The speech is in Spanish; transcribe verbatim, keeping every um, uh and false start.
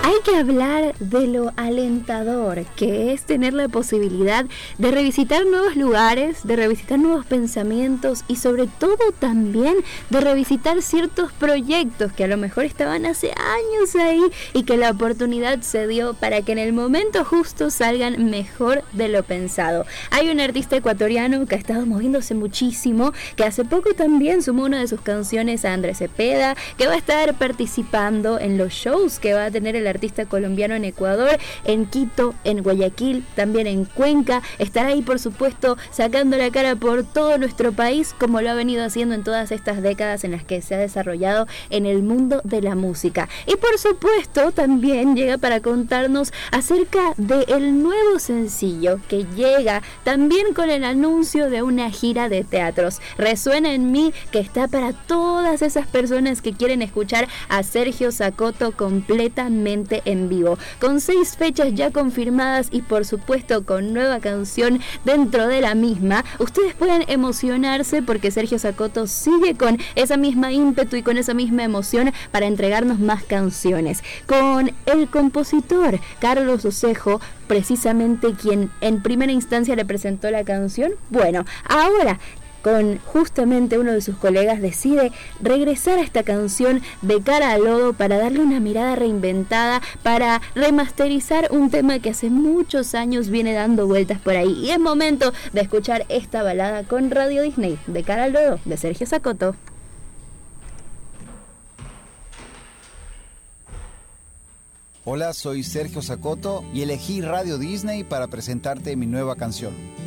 Hay que hablar de lo alentador que es tener la posibilidad de revisitar nuevos lugares, de revisitar nuevos pensamientos y sobre todo también de revisitar ciertos proyectos que a lo mejor estaban hace años ahí y que la oportunidad se dio para que en el momento justo salgan mejor de lo pensado. Hay un artista ecuatoriano que ha estado moviéndose muchísimo, que hace poco también sumó una de sus canciones a Andrés Cepeda, que va a estar participando en los shows que va a tener el artista colombiano en Ecuador, en Quito, en Guayaquil, también en Cuenca. Estará ahí, por supuesto, sacando la cara por todo nuestro país, como lo ha venido haciendo en todas estas décadas en las que se ha desarrollado en el mundo de la música. Y por supuesto, también llega para contarnos acerca del nuevo sencillo que llega también con el anuncio de una gira de teatros. Resuena en mí que está para todas esas personas que quieren escuchar a Sergio Sacoto completamente en vivo, con seis fechas ya confirmadas y por supuesto con nueva canción dentro de la misma. Ustedes pueden emocionarse porque Sergio Sacoto sigue con esa misma ímpetu y con esa misma emoción para entregarnos más canciones. Con el compositor Carlos Osejo, precisamente quien en primera instancia le presentó la canción, bueno, ahora con justamente uno de sus colegas decide regresar a esta canción de cara al lodo para darle una mirada reinventada, para remasterizar un tema que hace muchos años viene dando vueltas por ahí. Y es momento de escuchar esta balada con Radio Disney, de cara al lodo, de Sergio Sacoto. Hola, soy Sergio Sacoto y elegí Radio Disney para presentarte mi nueva canción.